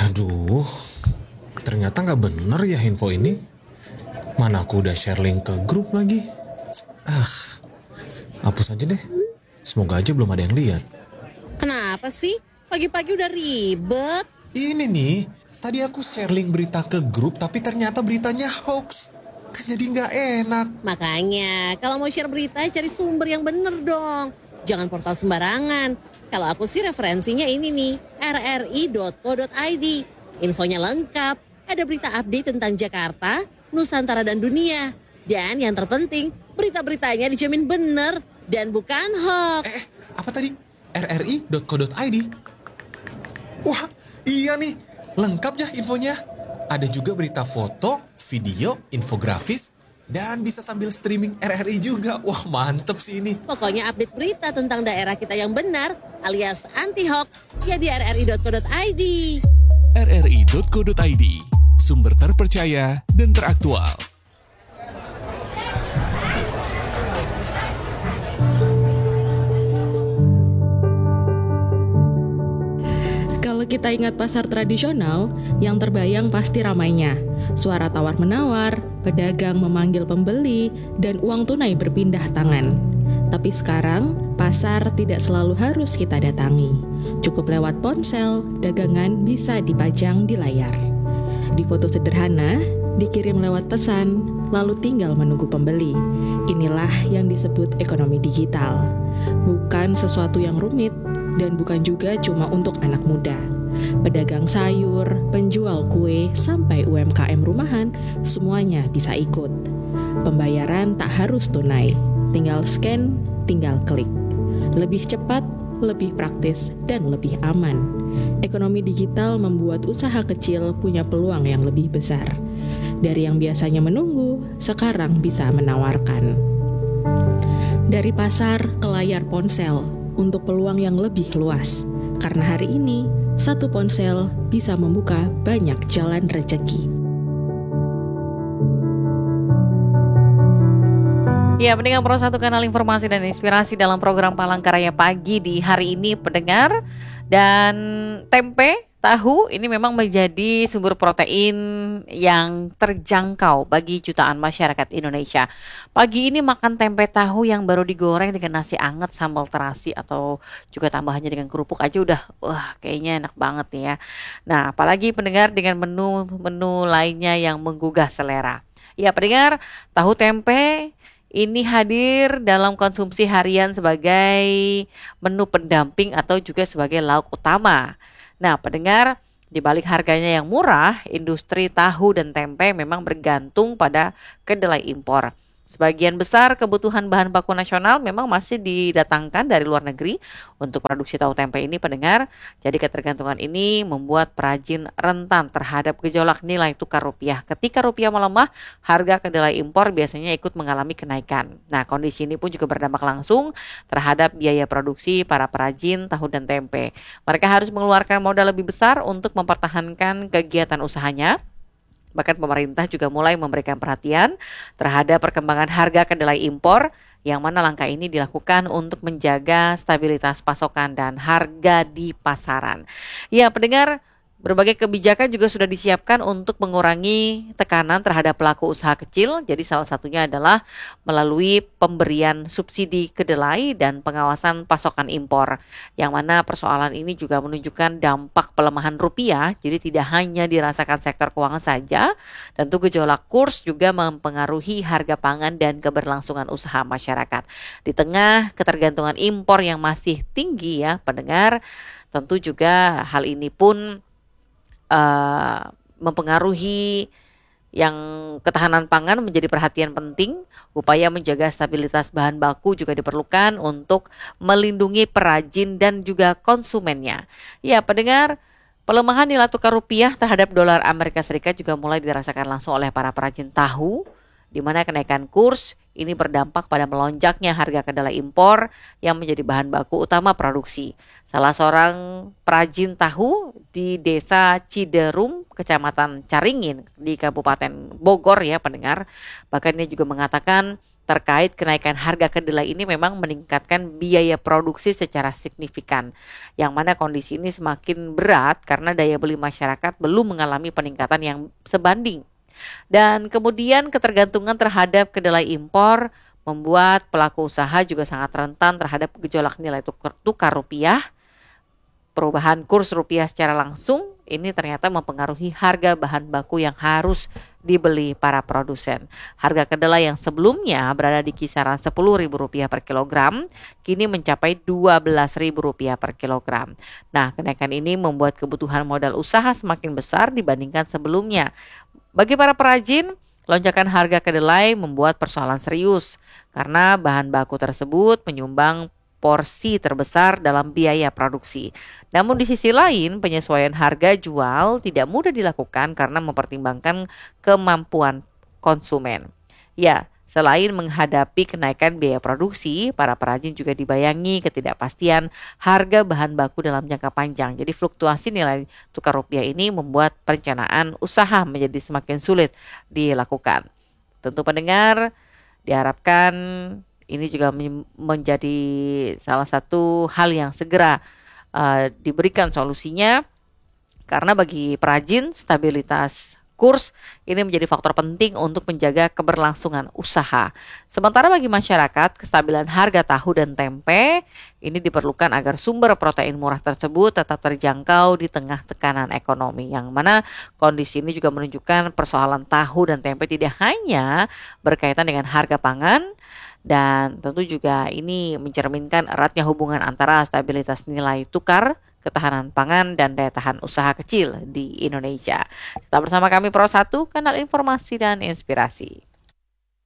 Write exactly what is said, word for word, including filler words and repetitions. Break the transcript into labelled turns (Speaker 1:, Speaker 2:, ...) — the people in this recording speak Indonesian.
Speaker 1: Aduh, ternyata nggak bener ya info ini. Mana aku udah share link ke grup lagi. Ah, hapus aja deh. Semoga aja belum ada yang lihat.
Speaker 2: Kenapa sih? Pagi-pagi udah ribet.
Speaker 1: Ini nih, tadi aku share link berita ke grup tapi ternyata beritanya hoax. Kan jadi nggak enak.
Speaker 2: Makanya, kalau mau share berita, cari sumber yang bener dong. Jangan portal sembarangan. Kalau aku sih referensinya ini nih, r r i dot co dot i d. Infonya lengkap, ada berita update tentang Jakarta, Nusantara dan dunia. Dan yang terpenting, berita-beritanya dijamin bener dan bukan hoax.
Speaker 1: Eh, apa tadi? r r i dot co dot i d. Wah, iya nih. Lengkap ya infonya. Ada juga berita foto, video, infografis, dan bisa sambil streaming R R I juga. Wah, mantep sih ini.
Speaker 2: Pokoknya update berita tentang daerah kita yang benar alias anti-hoax ya di r r i dot co dot i d.
Speaker 3: r r i dot co dot i d, sumber terpercaya dan teraktual.
Speaker 4: Kalau kita ingat pasar tradisional, yang terbayang pasti ramainya. Suara tawar-menawar, pedagang memanggil pembeli, dan uang tunai berpindah tangan. Tapi sekarang, pasar tidak selalu harus kita datangi. Cukup lewat ponsel, dagangan bisa dipajang di layar. Di foto sederhana, dikirim lewat pesan, lalu tinggal menunggu pembeli. Inilah yang disebut ekonomi digital. Bukan sesuatu yang rumit, dan bukan juga cuma untuk anak muda. Pedagang sayur, penjual kue, sampai U M K M rumahan, semuanya bisa ikut. Pembayaran tak harus tunai, tinggal scan, tinggal klik. Lebih cepat, lebih praktis, dan lebih aman. Ekonomi digital membuat usaha kecil punya peluang yang lebih besar. Dari yang biasanya menunggu, sekarang bisa menawarkan. Dari pasar ke layar ponsel, untuk peluang yang lebih luas. Karena hari ini, satu ponsel bisa membuka banyak jalan rezeki.
Speaker 5: Ya, pendengar Pro satu kanal informasi dan inspirasi dalam program Palangkaraya Pagi di hari ini, pendengar. Dan tempe, tahu ini memang menjadi sumber protein yang terjangkau bagi jutaan masyarakat Indonesia. Pagi ini makan tempe tahu yang baru digoreng dengan nasi anget, sambal terasi, atau juga tambahannya dengan kerupuk aja udah, wah kayaknya enak banget nih ya. Nah, apalagi pendengar dengan menu-menu lainnya yang menggugah selera. Ya pendengar, tahu tempe ini hadir dalam konsumsi harian sebagai menu pendamping atau juga sebagai lauk utama. Nah, pendengar, di balik harganya yang murah, industri tahu dan tempe memang bergantung pada kedelai impor. Sebagian besar kebutuhan bahan baku nasional memang masih didatangkan dari luar negeri untuk produksi tahu tempe ini, pendengar. Jadi ketergantungan ini membuat perajin rentan terhadap gejolak nilai tukar rupiah. Ketika rupiah melemah, harga kedelai impor biasanya ikut mengalami kenaikan. Nah, kondisi ini pun juga berdampak langsung terhadap biaya produksi para perajin tahu dan tempe. Mereka harus mengeluarkan modal lebih besar untuk mempertahankan kegiatan usahanya. Bahkan pemerintah juga mulai memberikan perhatian terhadap perkembangan harga kedelai impor, yang mana langkah ini dilakukan untuk menjaga stabilitas pasokan dan harga di pasaran. Ya, pendengar, berbagai kebijakan juga sudah disiapkan untuk mengurangi tekanan terhadap pelaku usaha kecil. Jadi salah satunya adalah melalui pemberian subsidi kedelai dan pengawasan pasokan impor. Yang mana persoalan ini juga menunjukkan dampak pelemahan rupiah. Jadi tidak hanya dirasakan sektor keuangan saja, tentu gejolak kurs juga mempengaruhi harga pangan dan keberlangsungan usaha masyarakat. Di tengah ketergantungan impor yang masih tinggi ya pendengar, tentu juga hal ini pun Uh, mempengaruhi yang ketahanan pangan menjadi perhatian penting. Upaya menjaga stabilitas bahan baku juga diperlukan untuk melindungi perajin dan juga konsumennya. Ya pendengar, pelemahan nilai tukar rupiah terhadap dolar Amerika Serikat juga mulai dirasakan langsung oleh para perajin tahu, di mana kenaikan kurs ini berdampak pada melonjaknya harga kedelai impor yang menjadi bahan baku utama produksi. Salah seorang perajin tahu di Desa Ciderum, Kecamatan Caringin di Kabupaten Bogor ya pendengar, bahkan dia juga mengatakan terkait kenaikan harga kedelai ini memang meningkatkan biaya produksi secara signifikan, yang mana kondisi ini semakin berat karena daya beli masyarakat belum mengalami peningkatan yang sebanding. Dan kemudian ketergantungan terhadap kedelai impor membuat pelaku usaha juga sangat rentan terhadap gejolak nilai tukar, tukar rupiah. Perubahan kurs rupiah secara langsung ini ternyata mempengaruhi harga bahan baku yang harus dibeli para produsen. Harga kedelai yang sebelumnya berada di kisaran sepuluh ribu rupiah per kilogram, kini mencapai dua belas ribu rupiah per kilogram. Nah, kenaikan ini membuat kebutuhan modal usaha semakin besar dibandingkan sebelumnya. Bagi para perajin, lonjakan harga kedelai membuat persoalan serius karena bahan baku tersebut menyumbang porsi terbesar dalam biaya produksi. Namun di sisi lain, penyesuaian harga jual tidak mudah dilakukan karena mempertimbangkan kemampuan konsumen. Ya, selain menghadapi kenaikan biaya produksi, para perajin juga dibayangi ketidakpastian harga bahan baku dalam jangka panjang. Jadi fluktuasi nilai tukar rupiah ini membuat perencanaan usaha menjadi semakin sulit dilakukan. Tentu pendengar, diharapkan ini juga menjadi salah satu hal yang segera uh, diberikan solusinya, karena bagi perajin stabilitas kurs ini menjadi faktor penting untuk menjaga keberlangsungan usaha. Sementara bagi masyarakat, kestabilan harga tahu dan tempe ini diperlukan agar sumber protein murah tersebut tetap terjangkau di tengah tekanan ekonomi, yang mana kondisi ini juga menunjukkan persoalan tahu dan tempe tidak hanya berkaitan dengan harga pangan, dan tentu juga ini mencerminkan eratnya hubungan antara stabilitas nilai tukar, ketahanan pangan, dan daya tahan usaha kecil di Indonesia. Tetap bersama kami Pro satu, kanal informasi dan inspirasi.